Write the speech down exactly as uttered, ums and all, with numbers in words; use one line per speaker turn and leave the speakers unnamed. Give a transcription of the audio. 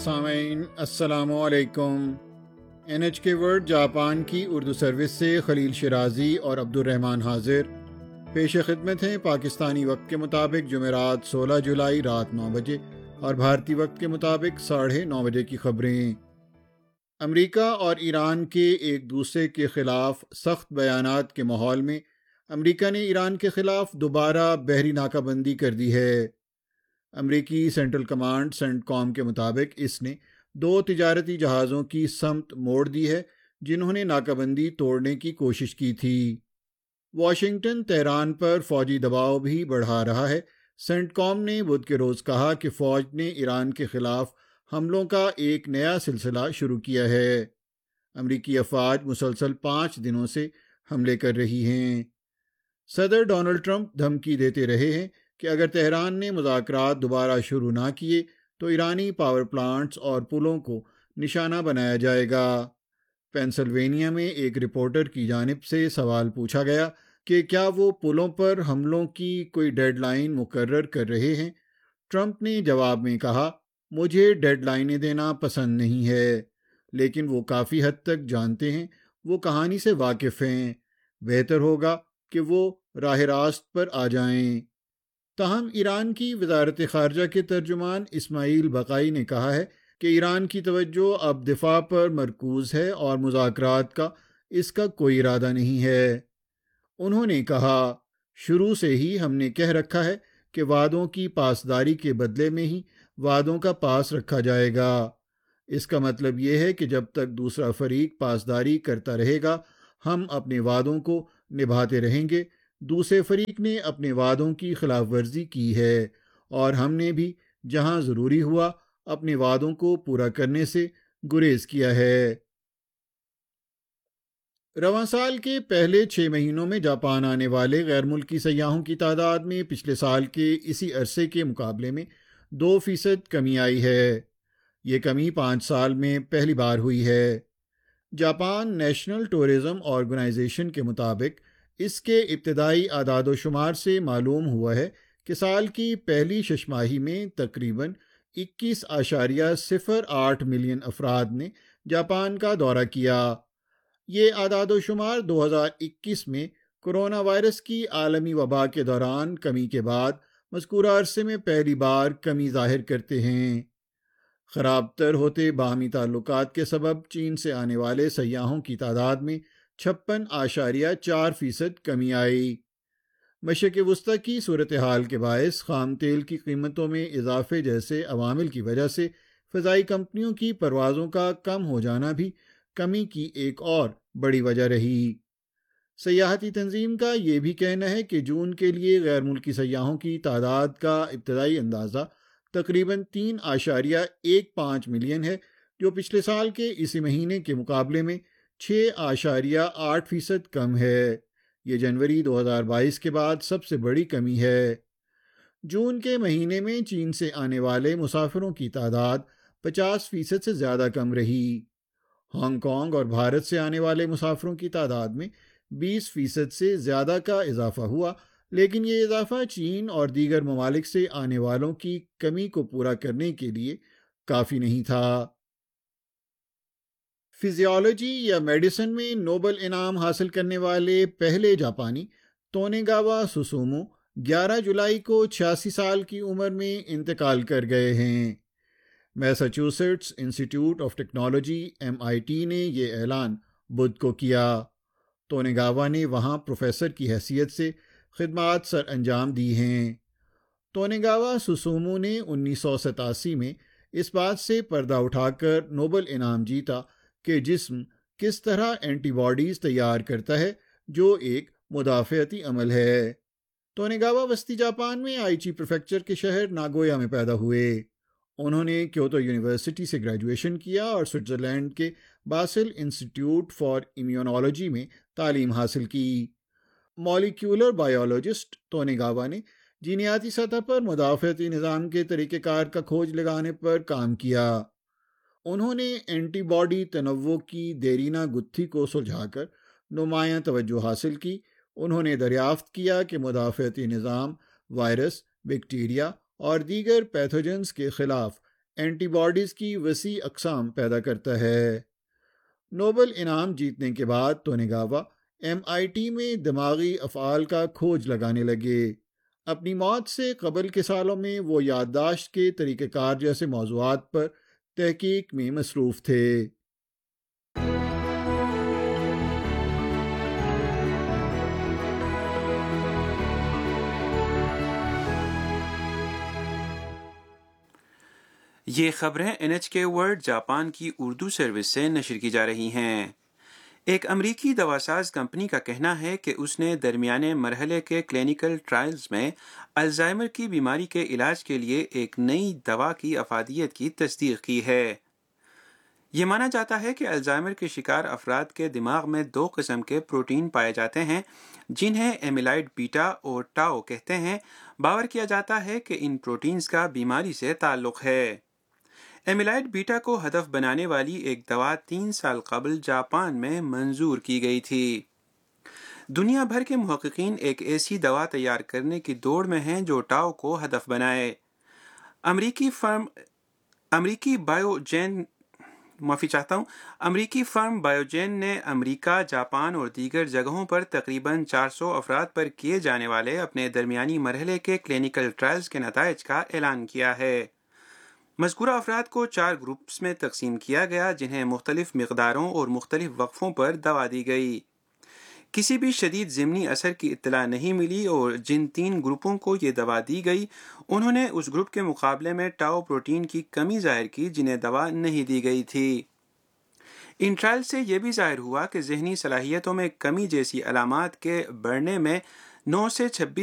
سامعین السلام علیکم۔ این ایچ کے ورلڈ جاپان کی اردو سروس سے خلیل شرازی اور عبد الرحمن حاضر پیش خدمت ہیں۔ پاکستانی وقت کے مطابق جمعرات سولہ جولائی رات نو بجے اور بھارتی وقت کے مطابق ساڑھے نو بجے کی خبریں۔ امریکہ اور ایران کے ایک دوسرے کے خلاف سخت بیانات کے ماحول میں امریکہ نے ایران کے خلاف دوبارہ بحری ناکہ بندی کر دی ہے۔ امریکی سینٹرل کمانڈ سینٹ کام کے مطابق اس نے دو تجارتی جہازوں کی سمت موڑ دی ہے جنہوں نے ناکہ بندی توڑنے کی کوشش کی تھی۔ واشنگٹن تہران پر فوجی دباؤ بھی بڑھا رہا ہے۔ سینٹ کام نے بدھ کے روز کہا کہ فوج نے ایران کے خلاف حملوں کا ایک نیا سلسلہ شروع کیا ہے۔ امریکی افواج مسلسل پانچ دنوں سے حملے کر رہی ہیں۔ صدر ڈونلڈ ٹرمپ دھمکی دیتے رہے ہیں کہ اگر تہران نے مذاکرات دوبارہ شروع نہ کیے تو ایرانی پاور پلانٹس اور پلوں کو نشانہ بنایا جائے گا۔ پینسلوینیا میں ایک رپورٹر کی جانب سے سوال پوچھا گیا کہ کیا وہ پلوں پر حملوں کی کوئی ڈیڈ لائن مقرر کر رہے ہیں۔ ٹرمپ نے جواب میں کہا، مجھے ڈیڈ لائنیں دینا پسند نہیں ہے، لیکن وہ کافی حد تک جانتے ہیں، وہ کہانی سے واقف ہیں، بہتر ہوگا کہ وہ راہ راست پر آ جائیں۔ تاہم ایران کی وزارت خارجہ کے ترجمان اسماعیل بقائی نے کہا ہے کہ ایران کی توجہ اب دفاع پر مرکوز ہے اور مذاکرات کا اس کا کوئی ارادہ نہیں ہے۔ انہوں نے کہا، شروع سے ہی ہم نے کہہ رکھا ہے کہ وعدوں کی پاسداری کے بدلے میں ہی وعدوں کا پاس رکھا جائے گا۔ اس کا مطلب یہ ہے کہ جب تک دوسرا فریق پاسداری کرتا رہے گا ہم اپنے وعدوں کو نبھاتے رہیں گے۔ دوسرے فریق نے اپنے وعدوں کی خلاف ورزی کی ہے اور ہم نے بھی جہاں ضروری ہوا اپنے وعدوں کو پورا کرنے سے گریز کیا ہے۔ رواں سال کے پہلے چھ مہینوں میں جاپان آنے والے غیر ملکی سیاحوں کی تعداد میں پچھلے سال کے اسی عرصے کے مقابلے میں دو فیصد کمی آئی ہے۔ یہ کمی پانچ سال میں پہلی بار ہوئی ہے۔ جاپان نیشنل ٹورزم آرگنائزیشن کے مطابق اس کے ابتدائی اعداد و شمار سے معلوم ہوا ہے کہ سال کی پہلی شش ماہی میں تقریباً اکیس اشاریہ صفر آٹھ ملین افراد نے جاپان کا دورہ کیا۔ یہ اعداد و شمار دو ہزار اکیس میں کرونا وائرس کی عالمی وبا کے دوران کمی کے بعد مذکورہ عرصے میں پہلی بار کمی ظاہر کرتے ہیں۔ خراب تر ہوتے باہمی تعلقات کے سبب چین سے آنے والے سیاحوں کی تعداد میں چھپن اشاریہ چار فیصد کمی آئی۔ مشرق وسطی کی صورتحال کے باعث خام تیل کی قیمتوں میں اضافے جیسے عوامل کی وجہ سے فضائی کمپنیوں کی پروازوں کا کم ہو جانا بھی کمی کی ایک اور بڑی وجہ رہی۔ سیاحتی تنظیم کا یہ بھی کہنا ہے کہ جون کے لیے غیر ملکی سیاحوں کی تعداد کا ابتدائی اندازہ تقریباً تین اشاریہ ایک پانچ ملین ہے، جو پچھلے سال کے اسی مہینے کے مقابلے میں چھ اشاریہ آٹھ فیصد کم ہے۔ یہ جنوری دو ہزار بائیس کے بعد سب سے بڑی کمی ہے۔ جون کے مہینے میں چین سے آنے والے مسافروں کی تعداد پچاس فیصد سے زیادہ کم رہی۔ ہانگ کانگ اور بھارت سے آنے والے مسافروں کی تعداد میں بیس فیصد سے زیادہ کا اضافہ ہوا، لیکن یہ اضافہ چین اور دیگر ممالک سے آنے والوں کی کمی کو پورا کرنے کے لیے کافی نہیں تھا۔ فزیالوجی یا میڈیسن میں نوبل انعام حاصل کرنے والے پہلے جاپانی تونےگاوا سوسومو گیارہ جولائی کو چھیاسی سال کی عمر میں انتقال کر گئے ہیں۔ میساچوسیٹس انسٹی ٹیوٹ of technology M I T نے یہ اعلان بدھ کو کیا۔ تونےگاوا نے وہاں پروفیسر کی حیثیت سے خدمات سر انجام دی ہیں۔ تونےگاوا سوسومو نے انیس سو ستاسی میں اس بات سے پردہ اٹھا کر نوبل انعام جیتا کہ جسم کس طرح اینٹی باڈیز تیار کرتا ہے جو ایک مدافعتی عمل ہے۔ تونےگاوا وسطی جاپان میں آئیچی پریفیکچر کے شہر ناگویا میں پیدا ہوئے۔ انہوں نے کیوتو یونیورسٹی سے گریجویشن کیا اور سوئٹزرلینڈ کے باسل انسٹیٹیوٹ فار امیونالوجی میں تعلیم حاصل کی۔ مالیکیولر بائیولوجسٹ تونےگاوا نے جینیاتی سطح پر مدافعتی نظام کے طریقہ کار کا کھوج لگانے پر کام کیا۔ انہوں نے اینٹی باڈی تنوع کی دیرینہ گتھی کو سلجھا کر نمایاں توجہ حاصل کی۔ انہوں نے دریافت کیا کہ مدافعتی نظام وائرس، بیکٹیریا اور دیگر پیتھوجنز کے خلاف اینٹی باڈیز کی وسیع اقسام پیدا کرتا ہے۔ نوبل انعام جیتنے کے بعد تونیگاوا ایم آئی ٹی میں دماغی افعال کا کھوج لگانے لگے۔ اپنی موت سے قبل کے سالوں میں وہ یادداشت کے طریقہ کار جیسے موضوعات پر تحقیق میں مصروف تھے۔
یہ خبریں این ایچ کے ورلڈ جاپان کی اردو سروس سے نشر کی جا رہی ہیں۔ ایک امریکی دواساز کمپنی کا کہنا ہے کہ اس نے درمیانے مرحلے کے کلینیکل ٹرائلز میں الزائمر کی بیماری کے علاج کے لیے ایک نئی دوا کی افادیت کی تصدیق کی ہے۔ یہ مانا جاتا ہے کہ الزائمر کے شکار افراد کے دماغ میں دو قسم کے پروٹین پائے جاتے ہیں جنہیں ایمیلائڈ بیٹا اور ٹاؤ کہتے ہیں۔ باور کیا جاتا ہے کہ ان پروٹینز کا بیماری سے تعلق ہے۔ ایمیلائڈ بیٹا کو ہدف بنانے والی ایک دوا تین سال قبل جاپان میں منظور کی گئی تھی۔ دنیا بھر کے محققین ایک ایسی دوا تیار کرنے کی دوڑ میں ہیں جو ٹاؤ کو ہدف بنائے۔ امریکی فرم امریکی بائیوجین معافی چاہتا ہوں امریکی فرم بائیوجین نے امریکہ، جاپان اور دیگر جگہوں پر تقریباً چار سو افراد پر کیے جانے والے اپنے درمیانی مرحلے کے کلینیکل ٹرائلز کے نتائج کا اعلان کیا ہے۔ مذکورہ افراد کو چار گروپس میں تقسیم کیا گیا جنہیں مختلف مقداروں اور مختلف وقفوں پر دوا دی گئی۔ کسی بھی شدید ضمنی اثر کی اطلاع نہیں ملی اور جن تین گروپوں کو یہ دوا دی گئی انہوں نے اس گروپ کے مقابلے میں ٹاؤ پروٹین کی کمی ظاہر کی جنہیں دوا نہیں دی گئی تھی۔ ان ٹرائل سے یہ بھی ظاہر ہوا کہ ذہنی صلاحیتوں میں کمی جیسی علامات کے بڑھنے میں نو سے چھبیس